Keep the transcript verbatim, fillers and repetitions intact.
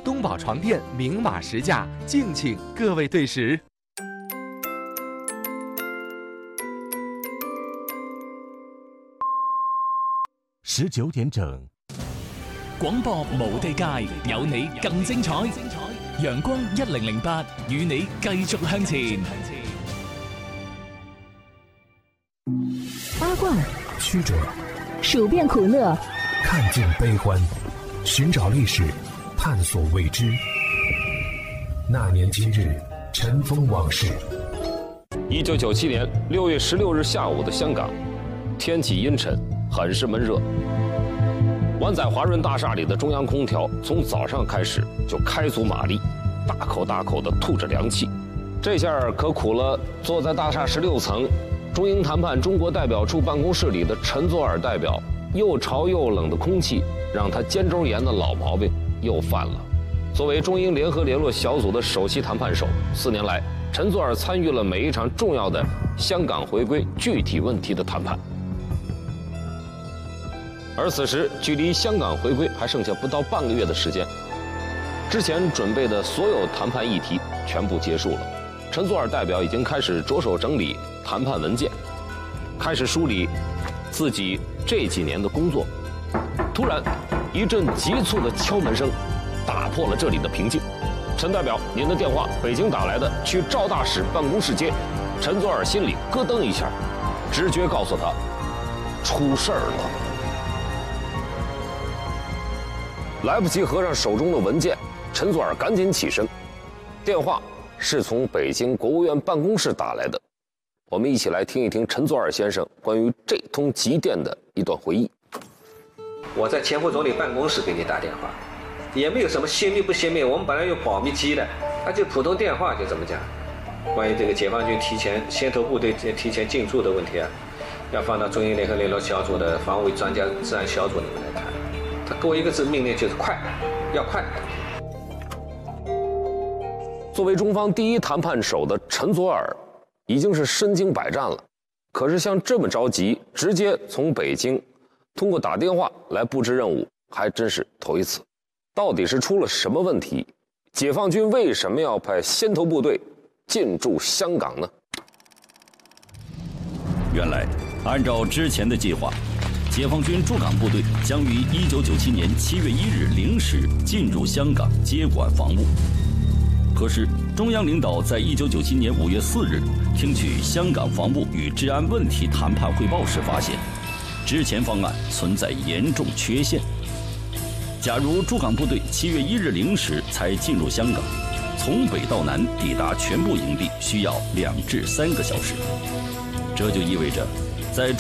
东宝床垫明码实价，敬请各位对时。 十九點整， 廣播無地界，有你更精彩。陽光一零零八，與你繼續向前。 八卦、 曲折， 数遍苦乐， 看尽悲欢，寻找历史，探索未知。那年今日，尘封往事。 一九九七年六月十六日下午的香港，天气阴沉，很是闷热。湾仔华润大厦里的中央空调从早上开始就开足马力，大口大口地吐着凉气。这下可苦了坐在大厦十六层中英谈判中国代表处办公室里的陈佐洱代表，又潮又冷的空气让他肩周炎的老毛病又犯了。作为中英联合联络小组的首席谈判手，四年来陈佐洱参与了每一场重要的香港回归具体问题的谈判。而此时，距离香港回归还剩下不到半个月的时间。之前准备的所有谈判议题全部结束了，陈佐洱代表已经开始着手整理谈判文件，开始梳理自己这几年的工作。突然，一阵急促的敲门声打破了这里的平静。陈代表，您的电话，北京打来的，去赵大使办公室接。陈佐洱心里咯噔一下，直觉告诉他，出事儿了。来不及合上手中的文件，陈佐洱赶紧起身。电话是从北京国务院办公室打来的，我们一起来听一听陈佐洱先生关于这通急电的一段回忆。 我在前副总理办公室给你打电话，也没有什么泄密不泄密，我们本来有保密机的，那就普通电话就这么讲。关于这个解放军提前先头部队提前进驻的问题啊，要放到中英联合联络小组的防务专家治安小组里面来谈。他给我一个字命令，就是快，要快。 作为中方第一谈判手的陈佐洱，已经是身经百战了。可是像这么着急，直接从北京通过打电话来布置任务，还真是头一次。到底是出了什么问题？解放军为什么要派先头部队进驻香港呢？ 原来，按照之前的计划，解放军驻港部队将于一九九七年七月一日零时进入香港接管防务。可是，中央领导在一九九七年五月四日听取香港防务与治安问题谈判汇报时发现，之前方案存在严重缺陷。假如驻港部队七月一日零时才进入香港，从北到南抵达全部营地需要两至三个小时，这就意味着